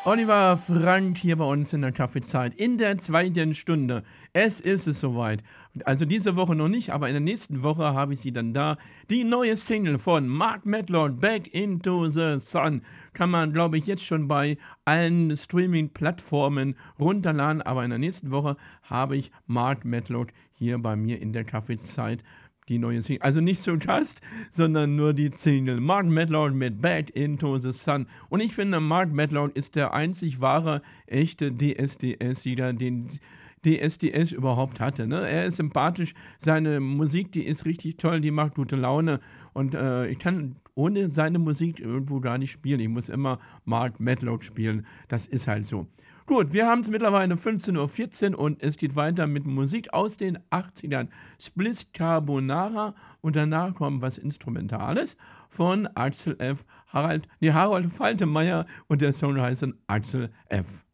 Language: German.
Oliver Frank hier bei uns in der Kaffeezeit in der zweiten Stunde. Es soweit. Also diese Woche noch nicht, aber in der nächsten Woche habe ich sie dann da. Die neue Single von Mark Medlord, Back into the Sun, kann man, glaube ich, jetzt schon bei allen Streaming-Plattformen runterladen. Aber in der nächsten Woche habe ich Mark Medlord hier bei mir in der Kaffeezeit. Die neue Single. Also nicht zu Gast, sondern nur die Single. Mark Medlord mit Back into the Sun. Und ich finde, Mark Medlord ist der einzig wahre, echte DSDS-Sieger, den DSDS überhaupt hatte. Ne? Er ist sympathisch, seine Musik, die ist richtig toll, die macht gute Laune. Und ich kann ohne seine Musik irgendwo gar nicht spielen. Ich muss immer Mark Medlord spielen. Das ist halt so. Gut, wir haben es mittlerweile 15:14 Uhr und es geht weiter mit Musik aus den 80ern. Spliss Carbonara und danach kommt was Instrumentales von Axel F. Harold Faltermeier und der Song heißt dann Axel F.